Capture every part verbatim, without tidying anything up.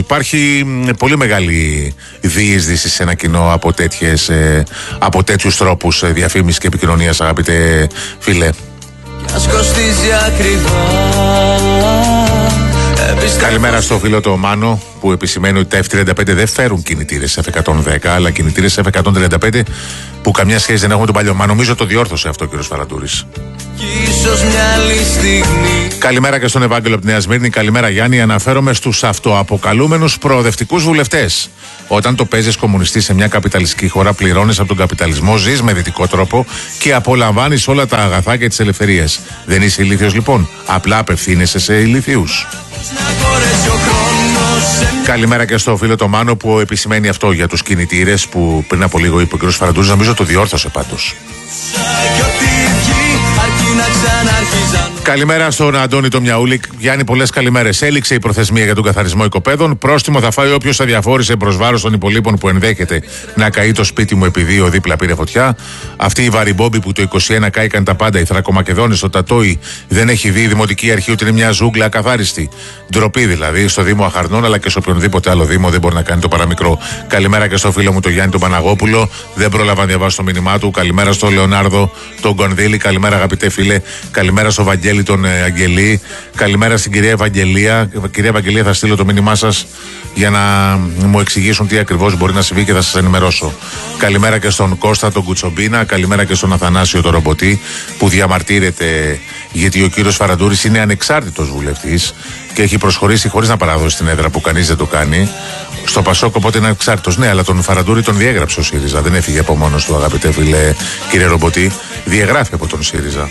υπάρχει πολύ μεγάλη διείσδυση σε ένα κοινό από, τέτοιες, από τέτοιους τρόπους διαφήμισης και επικοινωνίας, αγαπητέ φίλε. Καλημέρα στο φίλο το Μάνο που επισημαίνει ότι τα εφ τριάντα πέντε δεν φέρουν κινητήρες εφ εκατόν δέκα αλλά κινητήρες εφ εκατόν τριάντα πέντε που καμιά σχέση δεν έχουν με τον παλιό. Μα νομίζω το διόρθωσε αυτό ο κύριος Φαραντούρης. Καλημέρα και στον Ευάγγελο από τη Νέα Σμύρνη. Καλημέρα Γιάννη. Αναφέρομαι στους αυτοαποκαλούμενους προοδευτικούς βουλευτές. Όταν το παίζεις κομμουνιστή σε μια καπιταλιστική χώρα, πληρώνεις από τον καπιταλισμό, ζεις με δυτικό τρόπο και απολαμβάνεις όλα τα αγαθά και τις ελευθερίες. Δεν είσαι ηλίθιος λοιπόν. Απλά απευθύνεσαι σε ηλίθιους. Καλημέρα και στο φίλο το Μάνο που επισημαίνει αυτό για τους κινητήρες που πριν από λίγο είπε ο κ. Φαραντούρης. Νομίζω το διόρθωσε πάντως. Καλημέρα στον Αντώνη το Μιαούλη. Γιάννη, πολλές καλημέρες. Έληξε η προθεσμία για τον καθαρισμό οικοπαίδων. Πρόστιμο θα φάει όποιος αδιαφόρησε προς βάρος των υπολείπων που ενδέχεται να καεί το σπίτι μου επειδή ο δίπλα πήρε φωτιά. Αυτοί οι βαριμπόμποι που το είκοσι ένα κάηκαν τα πάντα, οι Θρακομακεδόνες, ο Τατόι δεν έχει δει η Δημοτική Αρχή ότι είναι μια ζούγκλα ακαθάριστη. Ντροπή δηλαδή στο Δήμο Αχαρνών αλλά και σε οποιονδήποτε άλλο Δήμο δεν μπορεί να κάνει το παραμικρό. Καλημέρα και στο φίλο μου το Γιάννη τον Παναγόπουλο. Δεν πρόλαβα να διαβάσω το μήνυμά του. Καλημέρα στο Λεωνάρδο τον Κονδύλη. Καλημέρα αγαπητέ φίλε. Καλημέρα στο Βαγγέλη τον ε, Αγγελή. Καλημέρα στην κυρία Ευαγγελία. Κυρία Ευαγγελία, θα στείλω το μήνυμά σας για να μου εξηγήσουν τι ακριβώς μπορεί να συμβεί και θα σας ενημερώσω. Καλημέρα και στον Κώστα τον Κουτσομπίνα. Καλημέρα και στον Αθανάσιο τον Ρομποτή που διαμαρτύρεται γιατί ο κύριος Φαραντούρης είναι ανεξάρτητος βουλευτής και έχει προσχωρήσει χωρίς να παραδώσει την έδρα που κανείς δεν το κάνει. Στο Πασόκ, οπότε είναι ανεξάρτητος. Ναι, αλλά τον Φαραντούρη τον διέγραψε ο ΣΥΡΙΖΑ. Δεν έφυγε από μόνος του, αγαπητέ φίλε, κύριε Ρομποτή. Διεγράφει από τον ΣΥΡΙΖΑ.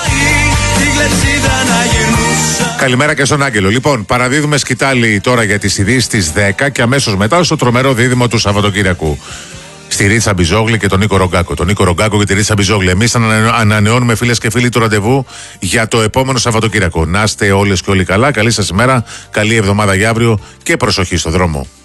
Καλημέρα και στον Άγγελο. Λοιπόν, παραδίδουμε σκητάλη τώρα για τις ειδήσεις στις δέκα και αμέσως μετά στο τρομερό δίδυμο του Σαββατοκύριακου. Στη Ρίτσα Μπιζόγλη και τον Νίκο Ρογκάκο. Τον Νίκο Ρογκάκο και τη Ρίτσα Μπιζόγλη. Εμείς ανανεώνουμε, φίλες και φίλοι, το ραντεβού για το επόμενο Σαββατοκύριακο. Να είστε όλες και όλοι καλά. Καλή σας ημέρα. Καλή εβδομάδα για αύριο και προσοχή στο δρόμο.